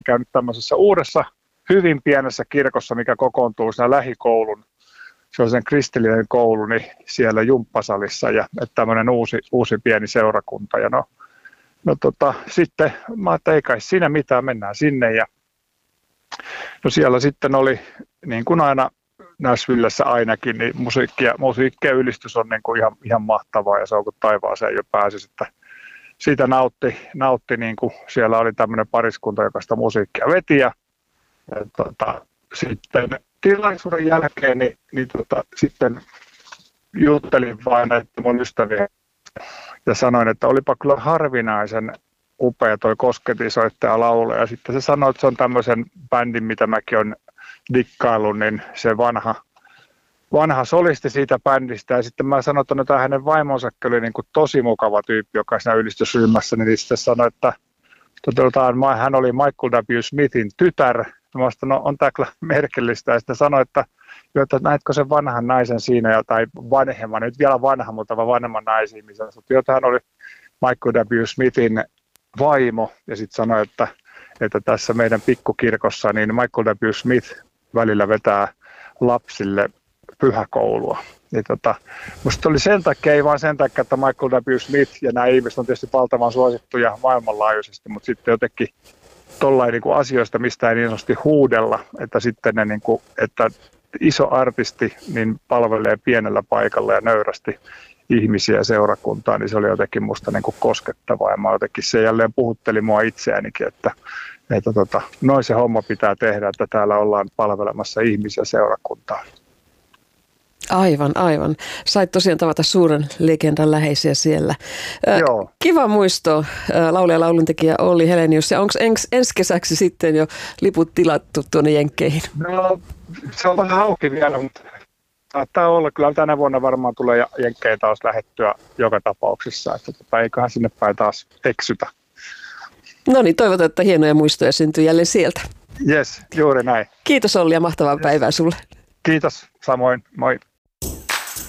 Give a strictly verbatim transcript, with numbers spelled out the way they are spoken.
käynyt tämmöisessä uudessa, hyvin pienessä kirkossa, mikä kokoontuu siinä lähikoulun, se on sen kristillinen koulu, niin siellä jumppasalissa ja että tämmöinen uusi, uusi pieni seurakunta. Ja no, no tota, sitten mä ajattelin, ei kai siinä mitään, mennään sinne. Ja no siellä sitten oli, niin kuin aina Nashvillessä ainakin, niin musiikki ja, musiikki ja ylistys on niin kuin ihan, ihan mahtavaa ja se on kuin taivaaseen jo pääsisi. Että siitä nautti, nautti niin kuin siellä oli tämmöinen pariskunta, joka sitä musiikkia veti ja, ja tota, sitten tilaisuuden jälkeen niin, niin tota, sitten juttelin vain näitä mun ystäviä ja sanoin, että olipa kyllä harvinaisen upea toi kosketisoittaja laulu. Ja sitten se sanoi, että se on tämmöisen bändin, mitä mäkin olen dikkaillut, niin se vanha, vanha solisti siitä bändistä. Ja sitten mä sanoin, että no, hänen vaimonsa oli niin kuin tosi mukava tyyppi, joka siinä ylistysryhmässä, niin sitten sanoi, että toteutaan, hän oli Michael W. Smithin tytär. Mä sanoin, no on tämä kyllä merkillistä. Ja sitten sanoi, että, jo, että näetkö sen vanhan naisen siinä, tai vanhemman, nyt vielä vanha, mutta vanhemman naisen, missä jota hän oli Michael W. Smithin vaimo, ja sitten sanoi, että, että tässä meidän pikkukirkossa niin Michael W. Smith välillä vetää lapsille pyhäkoulua. Niin tota, musta oli sen takia, ei vaan sen takia, että Michael W. Smith ja nämä ihmiset on tietysti valtavan suosittuja maailmanlaajuisesti, mutta sitten jotenkin tollain niin kuin asioista, mistä ei niin sanotusti huudella, että sitten ne, niin kuin, että iso artisti niin palvelee pienellä paikalla ja nöyrästi ihmisiä ja seurakuntaa, niin se oli jotenkin musta niin kuin koskettavaa ja mä jotenkin se jälleen puhutteli mua itseänikin, että, että tota, noin se homma pitää tehdä, että täällä ollaan palvelemassa ihmisiä seurakuntaa. Aivan, aivan. Sait tosiaan tavata suuren legendan läheisiä siellä. Joo. Kiva muisto, laulaja ja lauluntekijä Olli Helenius. Ja onko ens, ensi kesäksi sitten jo liput tilattu tuonne Jenkkeihin? No, se on vähän auki vielä, mutta saattaa olla. Kyllä tänä vuonna varmaan tulee Jenkkeihin taas lähettyä joka tapauksessa. Että tota, eiköhän sinne päin taas eksytä. No niin, toivotaan, että hienoja muistoja syntyy jälleen sieltä. Jes, juuri näin. Kiitos Olli ja mahtavaa yes. päivää sulle. Kiitos, samoin. Moi.